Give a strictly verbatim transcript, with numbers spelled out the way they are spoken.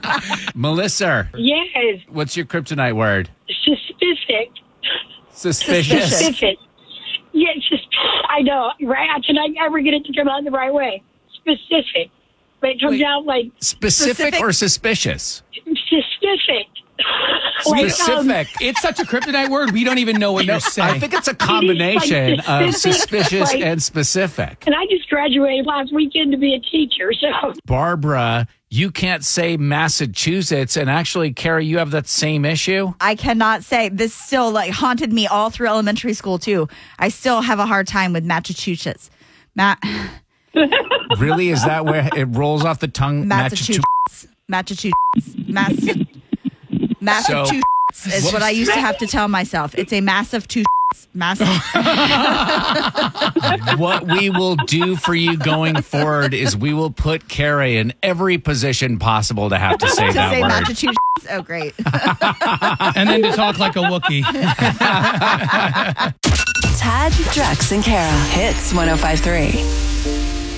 Melissa. Yes. What's your kryptonite word? Specific. Suspicious. Specific. Yeah, it's just, I know, right? Can I ever get it to come out the right way? Specific. But it comes Wait. out like Specific, Specific? or suspicious? specific. Like, um, Specific. It's such a kryptonite word, we don't even know what No, you're saying. I think it's a combination like of specific, suspicious like- and specific. and I just graduated last weekend to be a teacher, so Barbara, you can't say Massachusetts, and actually, Carrie, you have that same issue? I cannot say. This still like haunted me all through elementary school, too. I still have a hard time with Massachusetts. Ma- Really? Is that where it rolls off the tongue? Massachusetts. Massachusetts. Massachusetts. Massachusetts is what I used to have to tell myself. It's a massive two. Massive. What we will do for you going forward is we will put Carrie in every position possible to have to say to that say word. Massachusetts. Oh, great. And then to talk like a Wookiee. Tad, Drex, and Kara. Hits one oh five three.